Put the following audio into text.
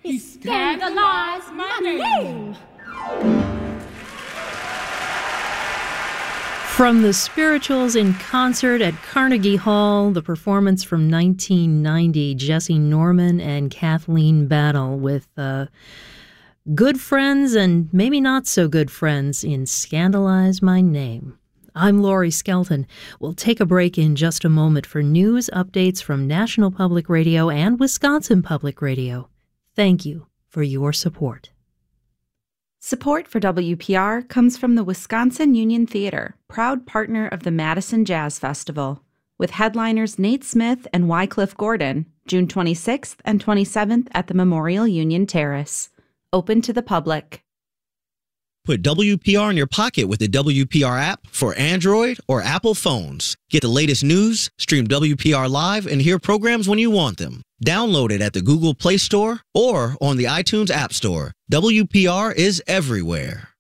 He scandalized my name. From the Spirituals in concert at Carnegie Hall, the performance from 1990, Jesse Norman and Kathleen Battle with good friends and maybe not so good friends in Scandalize My Name. I'm Laurie Skelton. We'll take a break in just a moment for news updates from National Public Radio and Wisconsin Public Radio. Thank you for your support. Support for WPR comes from the Wisconsin Union Theater, proud partner of the Madison Jazz Festival, with headliners Nate Smith and Wycliffe Gordon, June 26th and 27th at the Memorial Union Terrace. Open to the public. Put WPR in your pocket with the WPR app for Android or Apple phones. Get the latest news, stream WPR live, and hear programs when you want them. Download it at the Google Play Store or on the iTunes App Store. WPR is everywhere.